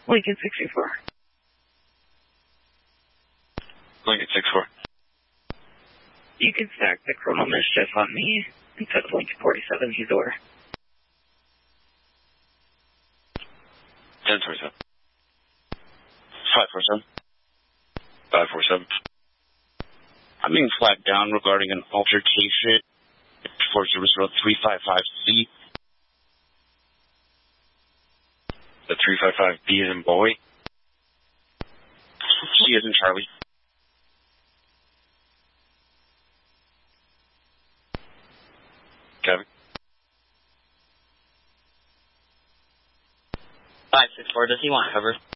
Lincoln 64. Lincoln 64. You can stack the Colonel Mischief on me instead of Lincoln 47. He's over. 1027. 547. 547. I'm being flagged down regarding an altercation for service road 355C. The 355B is in boy. C is in Charlie. Kevin. 564, does he want cover?